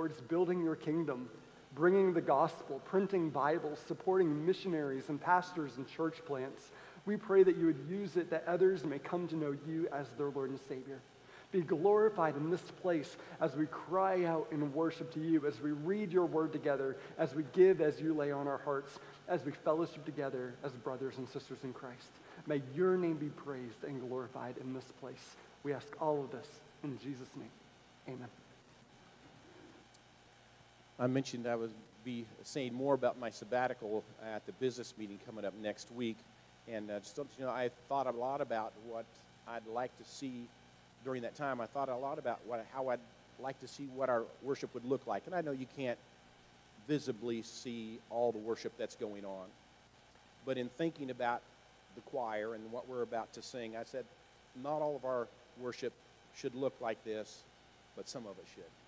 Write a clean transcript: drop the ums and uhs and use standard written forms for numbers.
towards building your kingdom, bringing the gospel, printing Bibles, supporting missionaries and pastors and church plants. We pray that you would use it that others may come to know you as their Lord and Savior. Be glorified in this place as we cry out in worship to you, as we read your word together, as we give as you lay on our hearts, as we fellowship together as brothers and sisters in Christ. May your name be praised and glorified in this place. We ask all of this in Jesus' name. Amen. I mentioned I would be saying more about my sabbatical at the business meeting coming up next week. And just so you know, I thought a lot about what I'd like to see during that time. I thought a lot about how I'd like to see what our worship would look like. And I know you can't visibly see all the worship that's going on. But in thinking about the choir and what we're about to sing, I said, not all of our worship should look like this, but some of it should.